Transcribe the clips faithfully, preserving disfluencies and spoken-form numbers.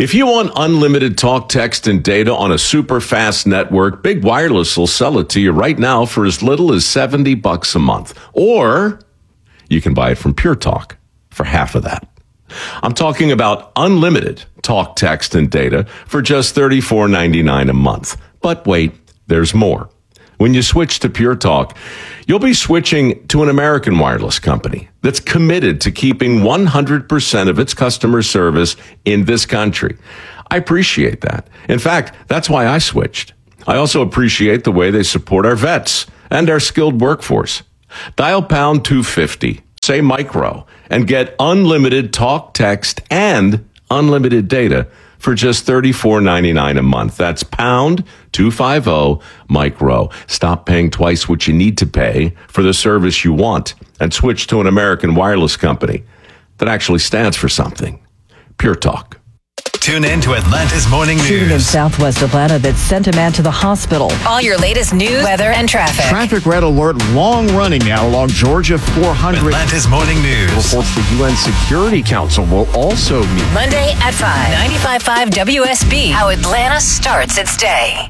If you want unlimited talk, text, and data on a super fast network, Big Wireless will sell it to you right now for as little as seventy bucks a month. Or you can buy it from Pure Talk for half of that. I'm talking about unlimited talk, text, and data for just thirty-four ninety-nine a month. But wait, there's more. When you switch to Pure Talk, you'll be switching to an American wireless company that's committed to keeping one hundred percent of its customer service in this country. I appreciate that. In fact, that's why I switched. I also appreciate the way they support our vets and our skilled workforce. Dial pound two fifty, say micro, and get unlimited talk, text, and unlimited data for just thirty-four ninety-nine a month. That's pound two fifty micro. Stop paying twice what you need to pay for the service you want and switch to an American wireless company that actually stands for something. Pure Talk. Tune in to Atlanta's Morning News. Shooting in southwest Atlanta that sent a man to the hospital. All your latest news, weather, and traffic. Traffic red alert, long running now along Georgia four hundred. Atlanta's Morning News. Reports the U N Security Council will also meet Monday at five. ninety-five point five W S B. How Atlanta starts its day.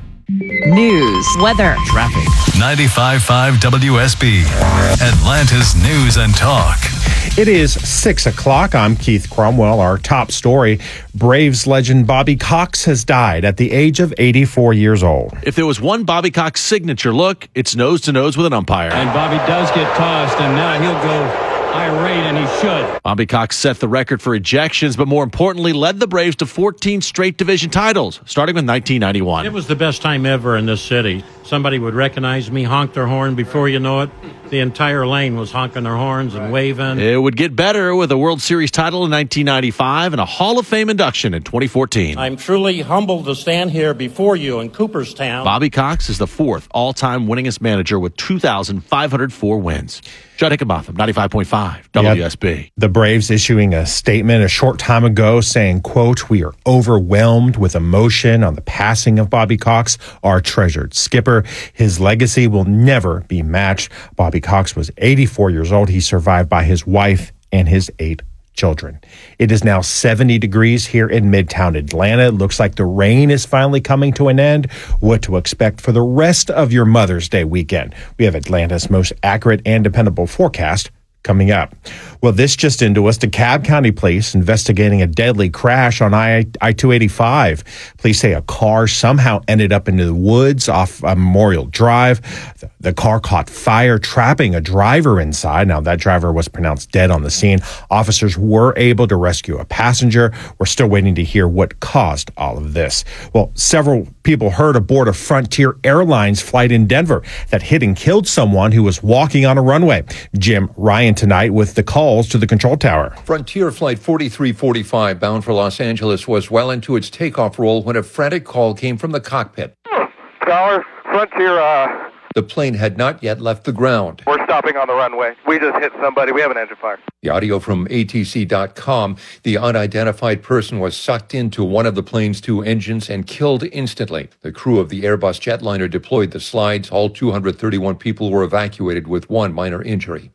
News, weather, traffic. ninety-five point five W S B. Atlanta's News and Talk. It is six o'clock. I'm Keith Cromwell. Our top story, Braves legend Bobby Cox has died at the age of eighty-four years old. If there was one Bobby Cox signature look, it's nose-to-nose with an umpire. And Bobby does get tossed, and now he'll go irate, and he should. Bobby Cox set the record for ejections, but more importantly, led the Braves to fourteen straight division titles, starting with nineteen ninety-one. It was the best time ever in this city. Somebody would recognize me, honk their horn. Before you know it, the entire lane was honking their horns and waving. It would get better with a World Series title in nineteen ninety-five and a Hall of Fame induction in twenty fourteen. I'm truly humbled to stand here before you in Cooperstown. Bobby Cox is the fourth all-time winningest manager with two thousand five hundred four wins. Judd Hickenbotham, ninety-five point five W S B. Yep. The Braves issuing a statement a short time ago saying, quote, "We are overwhelmed with emotion on the passing of Bobby Cox, our treasured skipper. His legacy will never be matched." Bobby Cox was eighty-four years old. He's survived by his wife and his eight children. It is now seventy degrees here in Midtown Atlanta. It looks like the rain is finally coming to an end. What to expect for the rest of your Mother's Day weekend? We have Atlanta's most accurate and dependable forecast coming up. Well, this just into us. DeKalb County Police investigating a deadly crash on I two eighty-five. Police say a car somehow ended up into the woods off uh, Memorial Drive. The, the car caught fire, trapping a driver inside. Now, that driver was pronounced dead on the scene. Officers were able to rescue a passenger. We're still waiting to hear what caused all of this. Well, several people heard aboard a Frontier Airlines flight in Denver that hit and killed someone who was walking on a runway. Jim Ryan tonight with the calls to the control tower. Frontier Flight forty-three forty-five bound for Los Angeles was well into its takeoff roll when a frantic call came from the cockpit. Tower, Frontier, uh... The plane had not yet left the ground. We're stopping on the runway. We just hit somebody. We have an engine fire. The audio from A T C dot com. The unidentified person was sucked into one of the plane's two engines and killed instantly. The crew of the Airbus jetliner deployed the slides. All two hundred thirty-one people were evacuated with one minor injury.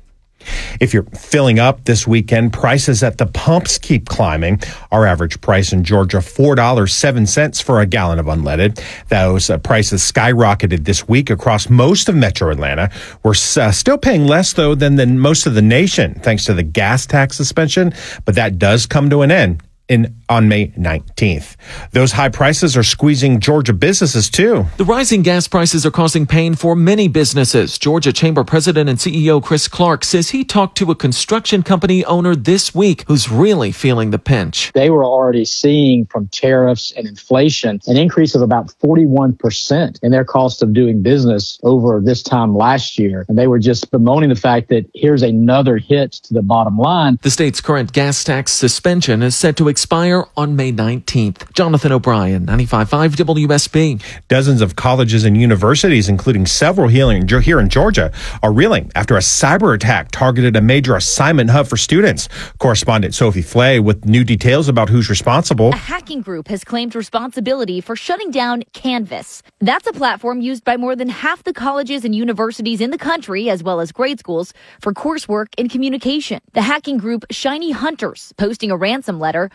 If you're filling up this weekend, prices at the pumps keep climbing. Our average price in Georgia, four dollars and seven cents for a gallon of unleaded. Those uh, prices skyrocketed this week across most of metro Atlanta. We're uh, still paying less, though, than the, most of the nation, thanks to the gas tax suspension. But that does come to an end in on May nineteenth. Those high prices are squeezing Georgia businesses, too. The rising gas prices are causing pain for many businesses. Georgia Chamber President and C E O Chris Clark says he talked to a construction company owner this week who's really feeling the pinch. They were already seeing from tariffs and inflation an increase of about forty-one percent in their cost of doing business over this time last year. And they were just bemoaning the fact that here's another hit to the bottom line. The state's current gas tax suspension is set to expire on May nineteenth. Jonathan O'Brien, ninety-five point five W S B. Dozens of colleges and universities, including several here in Georgia, are reeling after a cyber attack targeted a major assignment hub for students. Correspondent Sophie Flay with new details about who's responsible. A hacking group has claimed responsibility for shutting down Canvas. That's a platform used by more than half the colleges and universities in the country, as well as grade schools, for coursework in communication. The hacking group Shiny Hunters, posting a ransom letter,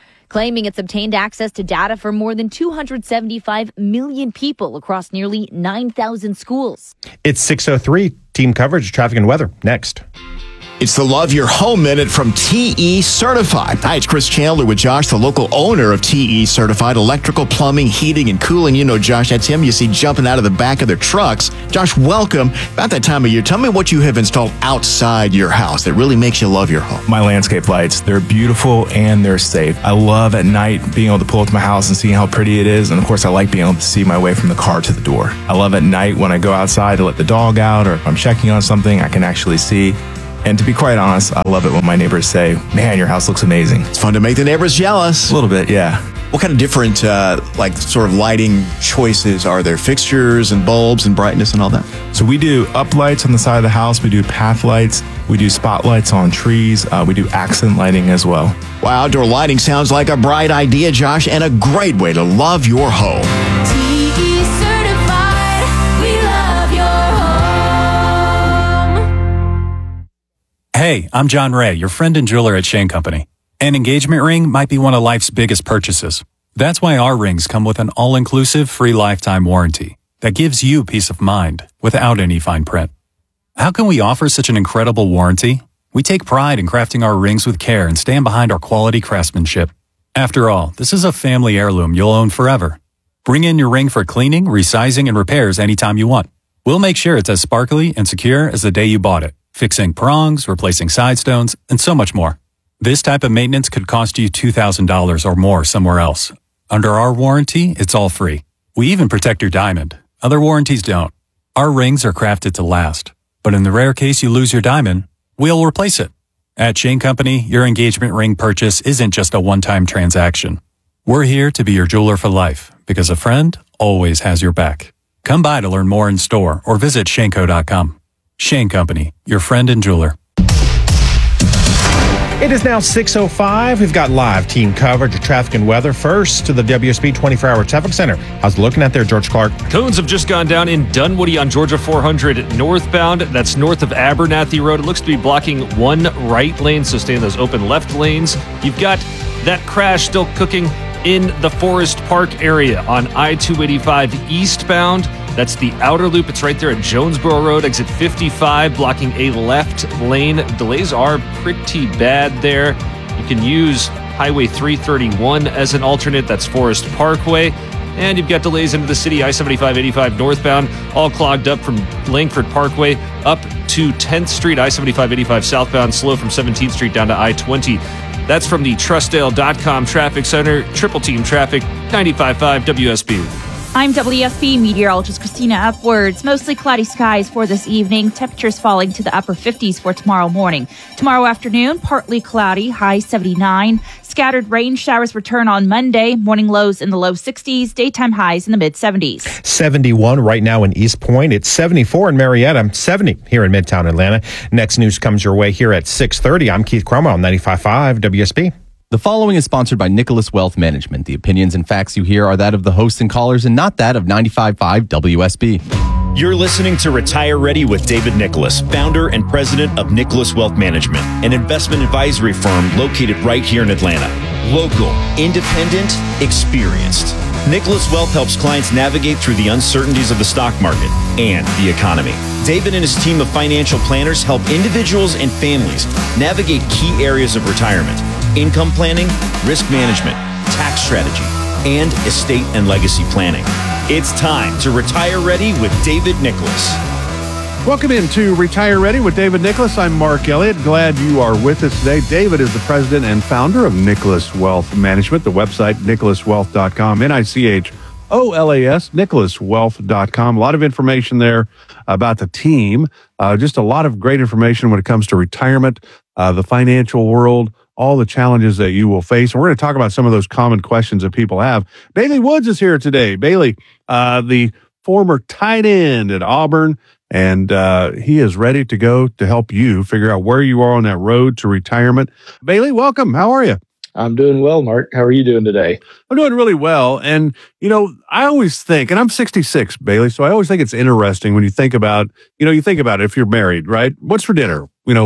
claiming it's obtained access to data for more than two hundred seventy-five million people across nearly nine thousand schools. It's six oh three. Team coverage, traffic and weather. Next. It's the Love Your Home Minute from T E Certified. Hi, it's Chris Chandler with Josh, the local owner of T E Certified Electrical, Plumbing, Heating, and Cooling. You know, Josh, that's him you see jumping out of the back of their trucks. Josh, welcome. About that time of year, tell me what you have installed outside your house that really makes you love your home. My landscape lights, they're beautiful and they're safe. I love at night being able to pull up to my house and see how pretty it is. And of course, I like being able to see my way from the car to the door. I love at night when I go outside to let the dog out, or if I'm checking on something, I can actually see. And to be quite honest, I love it when my neighbors say, man, your house looks amazing. It's fun to make the neighbors jealous. A little bit, yeah. What kind of different, uh, like, sort of lighting choices are there? Fixtures and bulbs and brightness and all that? So we do uplights on the side of the house. We do path lights. We do spotlights on trees. Uh, we do accent lighting as well. Wow, outdoor lighting sounds like a bright idea, Josh, and a great way to love your home. Hey, I'm John Ray, your friend and jeweler at Shane Company. An engagement ring might be one of life's biggest purchases. That's why our rings come with an all-inclusive free lifetime warranty that gives you peace of mind without any fine print. How can we offer such an incredible warranty? We take pride in crafting our rings with care and stand behind our quality craftsmanship. After all, this is a family heirloom you'll own forever. Bring in your ring for cleaning, resizing, and repairs anytime you want. We'll make sure it's as sparkly and secure as the day you bought it, fixing prongs, replacing side stones, and so much more. This type of maintenance could cost you two thousand dollars or more somewhere else. Under our warranty, it's all free. We even protect your diamond. Other warranties don't. Our rings are crafted to last. But in the rare case you lose your diamond, we'll replace it. At Shane Company, your engagement ring purchase isn't just a one-time transaction. We're here to be your jeweler for life, because a friend always has your back. Come by to learn more in store or visit shaneco dot com. Shane Company, your friend and jeweler. It is now six oh five. We've got live team coverage of traffic and weather. First to the W S B twenty-four hour Traffic Center. How's it looking out there, George Clark? Cones have just gone down in Dunwoody on Georgia four hundred northbound. That's north of Abernathy Road. It looks to be blocking one right lane, so stay in those open left lanes. You've got that crash still cooking in the Forest Park area on I two eighty-five eastbound. That's the outer loop. It's right there at Jonesboro Road, exit fifty-five, blocking a left lane. Delays are pretty bad there. You can use Highway three thirty-one as an alternate. That's Forest Parkway. And you've got delays into the city, I seventy-five eighty-five northbound, all clogged up from Langford Parkway up to tenth Street, I seventy-five eighty-five southbound, slow from seventeenth Street down to I twenty. That's from the Trustdale dot com Traffic Center. Triple Team Traffic, ninety-five point five W S B. I'm W S B meteorologist Christina Upwards. Mostly cloudy skies for this evening. Temperatures falling to the upper fifties for tomorrow morning. Tomorrow afternoon, partly cloudy, high seventy-nine. Scattered rain showers return on Monday. Morning lows in the low sixties. Daytime highs in the mid seventies. seventy-one right now in East Point. It's seventy-four in Marietta. seventy here in Midtown Atlanta. Next news comes your way here at six thirty. I'm Keith Cromwell, ninety-five point five W S B. The following is sponsored by Nicholas Wealth Management. The opinions and facts you hear are that of the hosts and callers and not that of ninety-five point five W S B. You're listening to Retire Ready with David Nicholas, founder and president of Nicholas Wealth Management, an investment advisory firm located right here in Atlanta. Local, independent, experienced. Nicholas Wealth helps clients navigate through the uncertainties of the stock market and the economy. David and his team of financial planners help individuals and families navigate key areas of retirement: income planning, risk management, tax strategy, and estate and legacy planning. It's time to Retire Ready with David Nicholas. Welcome into Retire Ready with David Nicholas. I'm Mark Elliott. Glad you are with us today. David is the president and founder of Nicholas Wealth Management, the website nicholas wealth dot com, N I C H O L A S, nicholas wealth dot com. A lot of information there about the team. Uh, just a lot of great information when it comes to retirement, uh, the financial world, all the challenges that you will face. And we're going to talk about some of those common questions that people have. Bailey Woods is here today. Bailey, uh, the former tight end at Auburn, and uh, he is ready to go to help you figure out where you are on that road to retirement. Bailey, welcome. How are you? I'm doing well, Mark. How are you doing today? I'm doing really well. And, you know, I always think, and I'm sixty-six, Bailey, so I always think it's interesting when you think about, you know, you think about it if you're married, right? What's for dinner? You know,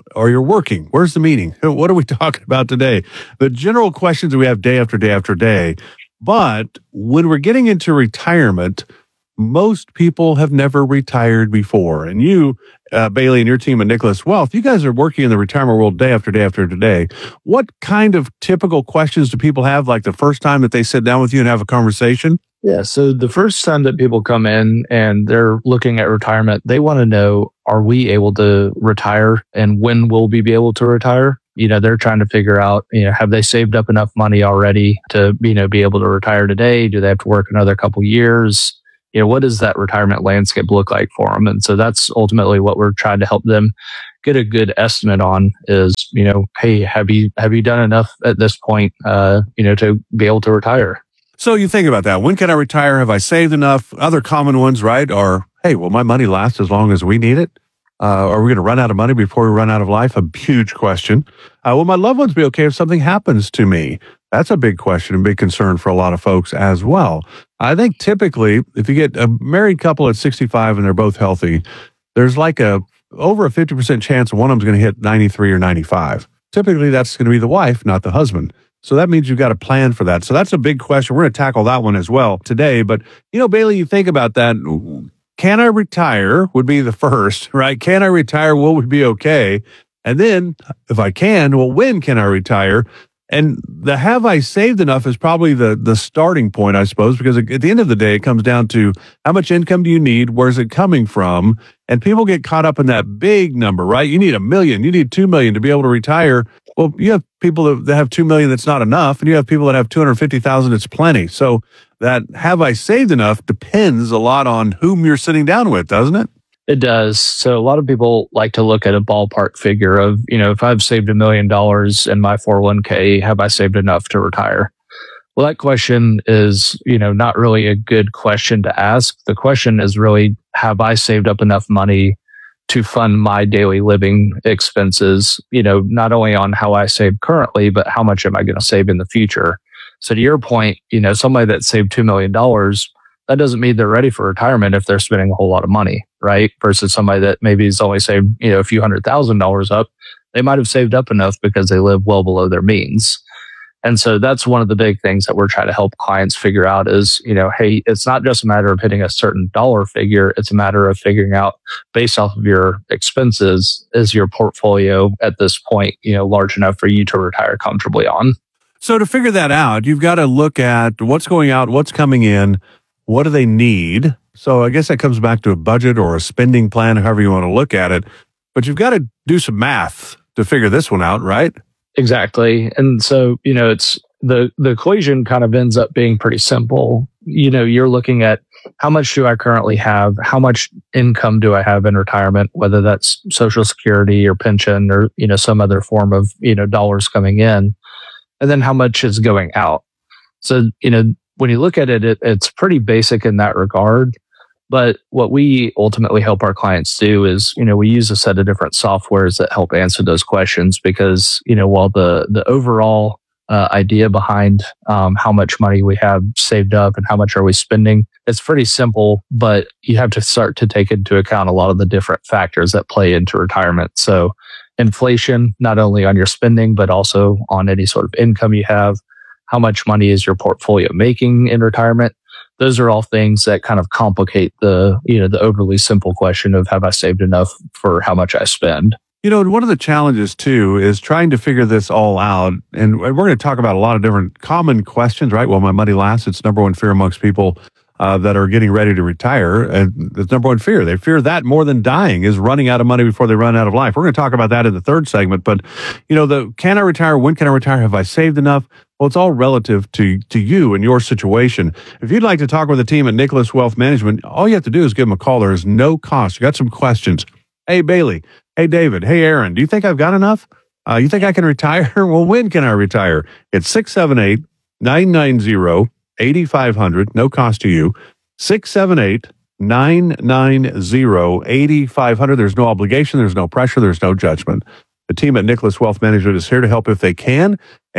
or you're working. Where's the meaning? What are we talking about today? The general questions we have day after day after day. But when we're getting into retirement, most people have never retired before. And you, uh, Bailey, and your team at Nicholas Wealth, you guys are working in the retirement world day after day after day. What kind of typical questions do people have, like the first time that they sit down with you and have a conversation? Yeah. So the first time that people come in and they're looking at retirement, they want to know, are we able to retire and when will we be able to retire? You know, they're trying to figure out, you know, have they saved up enough money already to, you know, be able to retire today? Do they have to work another couple years? You know, what does that retirement landscape look like for them? And so that's ultimately what we're trying to help them get a good estimate on is, you know, hey, have you, have you done enough at this point, uh, you know, to be able to retire? So you think about that. When can I retire? Have I saved enough? Other common ones, right? Are, hey, will my money last as long as we need it? Uh, are we going to run out of money before we run out of life? A huge question. Uh, will my loved ones be okay if something happens to me? That's a big question and big concern for a lot of folks as well. I think typically, if you get a married couple at sixty-five and they're both healthy, there's like a over a fifty percent chance one of them's going to hit ninety-three or ninety-five. Typically, that's going to be the wife, not the husband. So that means you've got to plan for that. So that's a big question. We're going to tackle that one as well today. But, you know, Bailey, you think about that. Can I retire would be the first, right? Can I retire? Will we be okay? And then if I can, well, when can I retire? And the have I saved enough is probably the the starting point, I suppose, because at the end of the day, it comes down to how much income do you need? Where's it coming from? And people get caught up in that big number, right? You need a million, you need two million to be able to retire. Well, you have people that have two million that's not enough, and you have people that have two hundred fifty thousand that's plenty. So that have I saved enough depends a lot on whom you're sitting down with, doesn't it? It does. So a lot of people like to look at a ballpark figure of, you know, if I've saved a million dollars in my four oh one k, have I saved enough to retire? Well, that question is, you know, not really a good question to ask. The question is really, have I saved up enough money to fund my daily living expenses, you know, not only on how I save currently, but how much am I going to save in the future? So to your point, you know, somebody that saved two million dollars, that doesn't mean they're ready for retirement if they're spending a whole lot of money, right? Versus somebody that maybe has only saved, you know, a few hundred thousand dollars up. They might have saved up enough because they live well below their means. And so that's one of the big things that we're trying to help clients figure out is, you know, hey, it's not just a matter of hitting a certain dollar figure. It's a matter of figuring out based off of your expenses, is your portfolio at this point, you know, large enough for you to retire comfortably on? So to figure that out, you've got to look at what's going out, what's coming in, what do they need? So I guess that comes back to a budget or a spending plan, however you want to look at it. But you've got to do some math to figure this one out, right? Exactly. And so, you know, it's the, the equation kind of ends up being pretty simple. You know, you're looking at how much do I currently have? How much income do I have in retirement, whether that's Social Security or pension or, you know, some other form of, you know, dollars coming in, and then how much is going out. So, you know, when you look at it, it, it's pretty basic in that regard. But what we ultimately help our clients do is, you know, we use a set of different softwares that help answer those questions because, you know, while the, the overall uh, idea behind um, how much money we have saved up and how much are we spending, it's pretty simple, but you have to start to take into account a lot of the different factors that play into retirement. So inflation, not only on your spending, but also on any sort of income you have. How much money is your portfolio making in retirement? Those are all things that kind of complicate the, you know, the overly simple question of have I saved enough for how much I spend? You know, one of the challenges too is trying to figure this all out. And we're going to talk about a lot of different common questions, right? Well, my money lasts. It's number one fear amongst people uh, that are getting ready to retire. And it's number one fear. They fear that more than dying is running out of money before they run out of life. We're going to talk about that in the third segment. But, you know, the can I retire? When can I retire? Have I saved enough? Well, it's all relative to, to you and your situation. If you'd like to talk with the team at Nicholas Wealth Management, all you have to do is give them a call. There is no cost. You got some questions. Hey, Bailey. Hey, David. Hey, Aaron. Do you think I've got enough? Uh, you think I can retire? Well, when can I retire? It's six seven eight, nine nine zero, eight five zero zero. No cost to you. six seven eight, nine nine zero, eight five zero zero. There's no obligation. There's no pressure. There's no judgment. The team at Nicholas Wealth Management is here to help if they can. And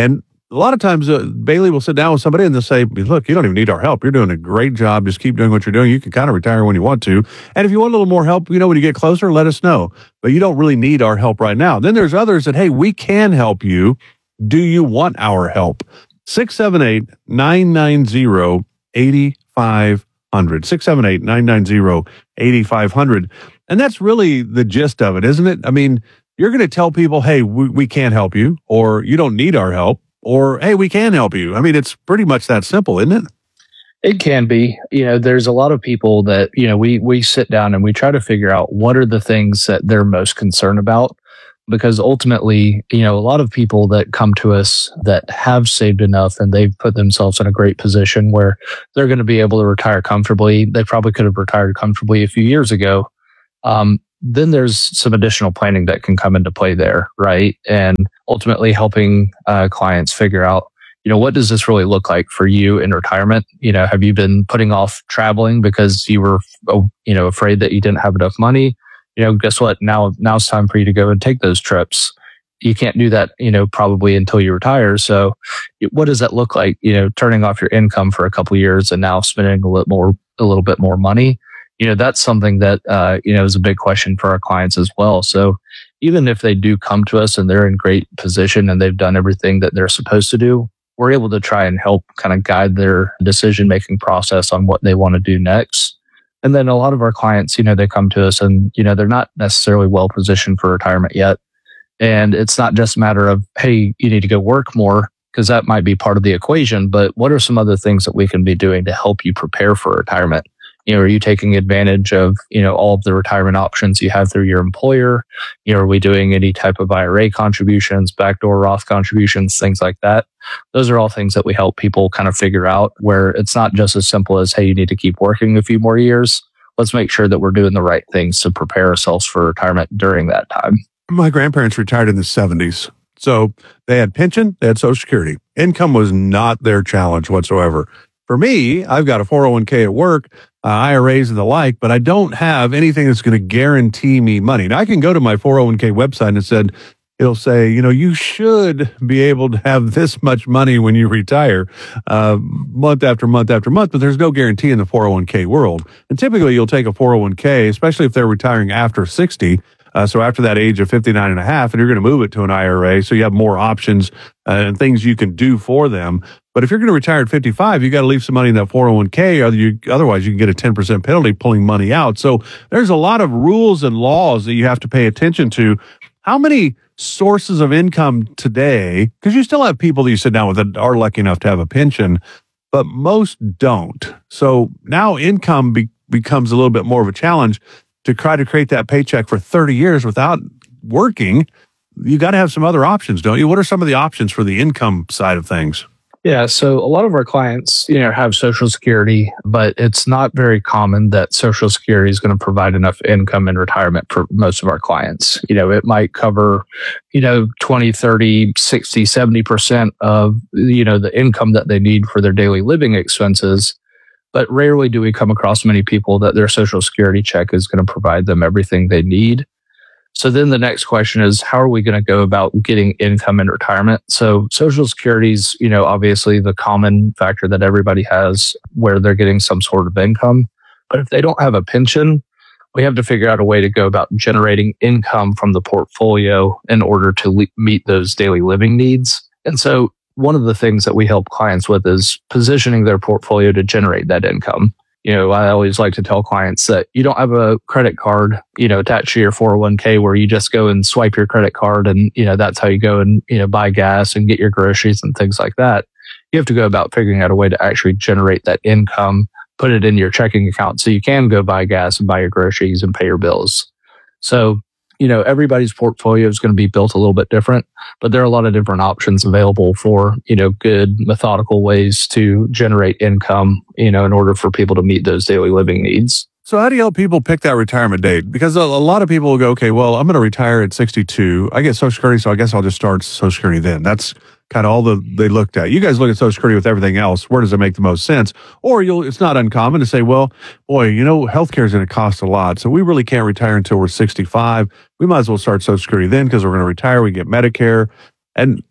a lot of times uh, Bailey will sit down with somebody and they'll say, look, you don't even need our help. You're doing a great job. Just keep doing what you're doing. You can kind of retire when you want to. And if you want a little more help, you know, when you get closer, let us know. But you don't really need our help right now. Then there's others that, hey, we can help you. Do you want our help? six seven eight, nine nine zero, eight five zero zero. six seven eight, nine nine zero, eight five zero zero. And that's really the gist of it, isn't it? I mean, you're going to tell people, hey, we, we can't help you, or you don't need our help, or, hey, we can help you. I mean, it's pretty much that simple, isn't it? It can be. You know, there's a lot of people that, you know, we we sit down and we try to figure out what are the things that they're most concerned about. Because ultimately, you know, a lot of people that come to us that have saved enough and they've put themselves in a great position where they're going to be able to retire comfortably. They probably could have retired comfortably a few years ago. Um, then there's some additional planning that can come into play there, right? And ultimately helping uh, clients figure out, you know, what does this really look like for you in retirement? You know, have you been putting off traveling because you were, you know, afraid that you didn't have enough money? You know, guess what? Now, now it's time for you to go and take those trips. You can't do that, you know, probably until you retire. So what does that look like? You know, turning off your income for a couple of years and now spending a little more, a little bit more money. You know, that's something that, uh, you know, is a big question for our clients as well. So even if they do come to us and they're in great position and they've done everything that they're supposed to do, we're able to try and help kind of guide their decision-making process on what they want to do next. And then a lot of our clients, you know, they come to us and, you know, they're not necessarily well positioned for retirement yet. And it's not just a matter of, hey, you need to go work more, because that might be part of the equation. But what are some other things that we can be doing to help you prepare for retirement? You know, are you taking advantage of, you know, all of the retirement options you have through your employer? You know, are we doing any type of I R A contributions, backdoor Roth contributions, things like that? Those are all things that we help people kind of figure out, where it's not just as simple as, hey, you need to keep working a few more years. Let's make sure that we're doing the right things to prepare ourselves for retirement during that time. My grandparents retired in the seventies. So they had pension, they had Social Security. Income was not their challenge whatsoever. For me, I've got a four oh one k at work, uh, I R As and the like, but I don't have anything that's going to guarantee me money. Now, I can go to my four oh one k website and it said, it'll say, you know, you should be able to have this much money when you retire, uh, month after month after month, but there's no guarantee in the four oh one k world. And typically you'll take a four oh one k, especially if they're retiring after sixty. Uh, so after that age of fifty-nine and a half, and you're going to move it to an I R A. So you have more options uh, and things you can do for them. But if you're going to retire at fifty-five, you got to leave some money in that four oh one k, or you, otherwise you can get a ten percent penalty pulling money out. So there's a lot of rules and laws that you have to pay attention to. How many sources of income today, because you still have people that you sit down with that are lucky enough to have a pension, but most don't. So now income be, becomes a little bit more of a challenge to try to create that paycheck for thirty years without working. You got to have some other options, don't you? What are some of the options for the income side of things? Yeah, so a lot of our clients, you know, have Social Security, but it's not very common that Social Security is going to provide enough income in retirement for most of our clients. You know, it might cover, you know, twenty, thirty, sixty, seventy percent of, you know, the income that they need for their daily living expenses. But rarely do we come across many people that their Social Security check is going to provide them everything they need. So then the next question is, how are we going to go about getting income in retirement? So Social Security is, you know, obviously the common factor that everybody has where they're getting some sort of income. But if they don't have a pension, we have to figure out a way to go about generating income from the portfolio in order to le- meet those daily living needs. And so one of the things that we help clients with is positioning their portfolio to generate that income. You know, I always like to tell clients that you don't have a credit card, you know, attached to your four oh one k where you just go and swipe your credit card and, you know, that's how you go and, you know, buy gas and get your groceries and things like that. You have to go about figuring out a way to actually generate that income, put it in your checking account so you can go buy gas and buy your groceries and pay your bills. So, you know, everybody's portfolio is going to be built a little bit different, but there are a lot of different options available for, you know, good methodical ways to generate income, you know, in order for people to meet those daily living needs. So how do you help people pick that retirement date? Because a, a lot of people will go, okay, well, I'm going to retire at sixty-two. I get Social Security, so I guess I'll just start Social Security then. That's kind of all the, they looked at. You guys look at Social Security with everything else. Where does it make the most sense? Or you'll, it's not uncommon to say, well, boy, you know, healthcare is going to cost a lot. So we really can't retire until we're sixty-five. We might as well start Social Security then because we're going to retire. We get Medicare. And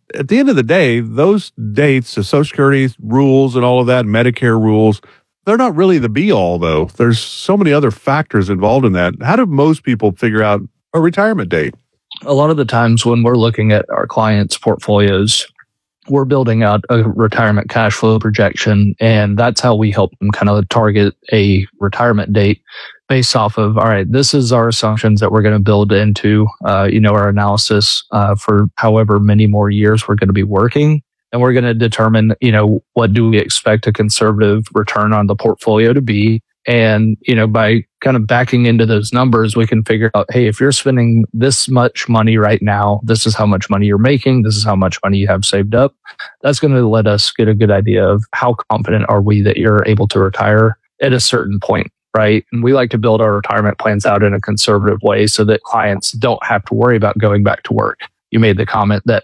at the end of the day, those dates, the Social Security rules and all of that, Medicare rules, they're not really the be all, though. There's so many other factors involved in that. How do most people figure out a retirement date? A lot of the times when we're looking at our clients' portfolios, we're building out a retirement cash flow projection, and that's how we help them kind of target a retirement date based off of, all right, this is our assumptions that we're going to build into, uh, you know, our analysis uh, for however many more years we're going to be working. And we're going to determine, you know, what do we expect a conservative return on the portfolio to be. And, you know, by kind of backing into those numbers, we can figure out, hey, if you're spending this much money right now, this is how much money you're making. This is how much money you have saved up. That's going to let us get a good idea of how confident are we that you're able to retire at a certain point, right? And we like to build our retirement plans out in a conservative way so that clients don't have to worry about going back to work. You made the comment that